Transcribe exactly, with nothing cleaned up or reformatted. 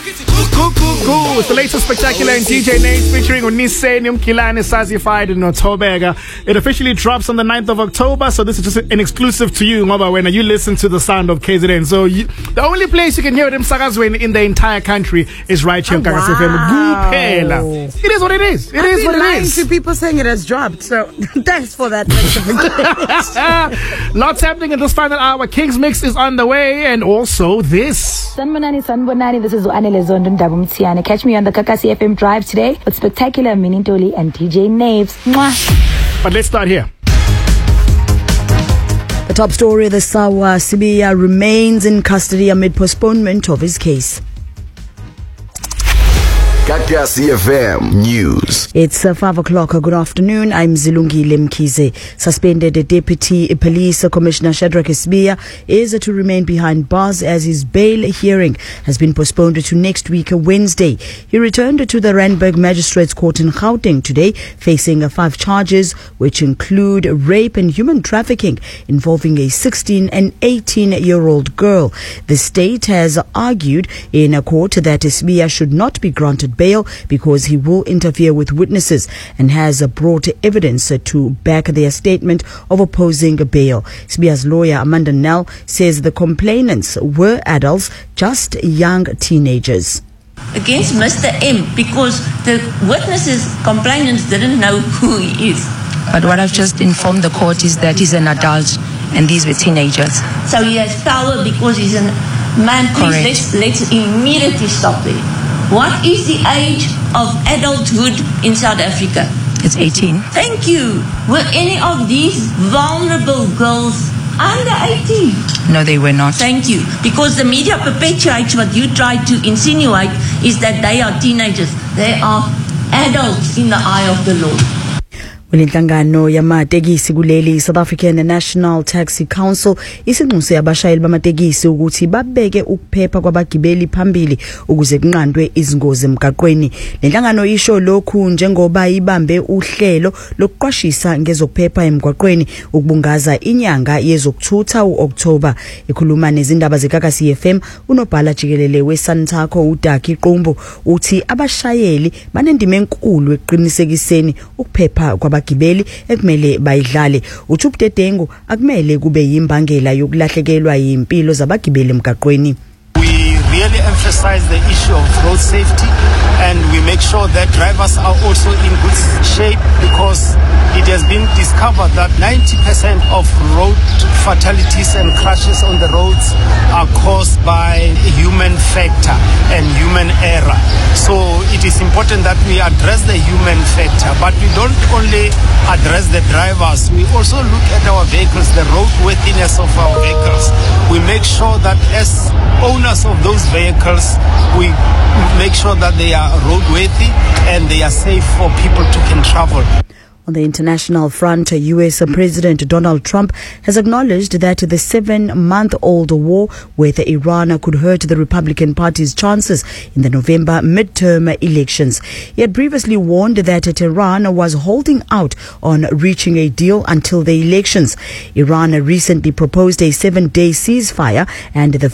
Cool, cool, cool. It's the latest spectacular and D J Nates featuring Uniseni Mkilane Sazified and Notobega. It officially drops on the ninth of October, so this is just an exclusive to you, Ngoba, when you listen to the sound of K Z N. So you, the only place you can hear them Sakazweni in the entire country is right here on oh, Kakasi wow. F M. It is what it is. It I've is what it lying is. to people saying it has dropped, so thanks for that. Lots happening in this final hour. King's Mix is on the way, and also this. Sanbonani, Sanbonani, this is Anele Zondo Ndabu Mtiane. Catch me on the Kakasi F M Drive today with spectacular Minintoli and D J Naves. Mwah. But let's start here. The top story, the Sawa Sibiya remains in custody amid postponement of his case. Kakasi F M News. It's uh, five o'clock. Good afternoon. I'm Zilungi Lemkize. Suspended Deputy Police Commissioner Shadrack Sibiya is to remain behind bars as his bail hearing has been postponed to next week, Wednesday. He returned to the Randburg Magistrates Court in Gauteng today, facing uh, five charges, which include rape and human trafficking involving a sixteen and eighteen-year-old girl. The state has argued in a court that Sibiya should not be granted bail because he will interfere with witnesses and has brought evidence to back their statement of opposing bail. Sibiya's lawyer Amanda Nell says the complainants were adults, just young teenagers. Against Mister M, because the witnesses, complainants didn't know who he is. But what I've just informed the court is that he's an adult and these were teenagers. So he has power because he's a man. Please, let's, let's immediately stop there. What is the age of adulthood in South Africa? It's eighteen. Thank you. Were any of these vulnerable girls under eighteen? No, they were not. Thank you. Because the media perpetuates what you try to insinuate is that they are teenagers. They are adults in the eye of the law. Inhlangano yamatekisi kuleli South African National Taxi Council isinxuse abashayeli bamatekisi ukuthi babeke ukuphepha kwabagibeli phambili ukuze kunqandwe izingozi emgaqweni. Lenhlangano isho lokhu njengoba ibambe uhlelo lokuqwashisa ngezokuphepha emgaqweni ukubungaza inyanga yezokuthutha uOctober. Ikhuluma nezindaba zeKakasi F M, unobhala jikelele weSantaco uDaki Qumbu uthi abashayeli banendima enkulu eqinisekiseni ukuphepha kwaba gibeli ekumele bayidlale. Uthubdedengu akumele kube yimbangela yokulahlekelwa impilo zabagibeli emgaqweni. We really emphasize the issue of road safety and we make sure that drivers are also in good shape because it has been discovered that ninety percent of road fatalities and crashes on the roads are caused by human factor and human error. So it is important that we address the human factor, but we don't only address the drivers, we also look at our vehicles, the roadworthiness of our vehicles. We make sure that as owners of those vehicles, we make sure that they are roadworthy and they are safe for people to can travel. On the international front, U S President Donald Trump has acknowledged that the seven-month-old war with Iran could hurt the Republican Party's chances in the November midterm elections. He had previously warned that Tehran was holding out on reaching a deal until the elections. Iran recently proposed a seven-day ceasefire and the